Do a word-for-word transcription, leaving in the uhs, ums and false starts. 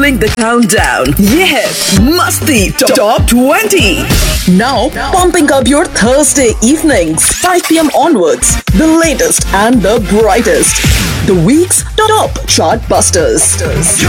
rolling the countdown. ये है मस्ती top twenty. Now pumping up your Thursday evenings, five p m onwards. The latest and the brightest. The week's top chart busters.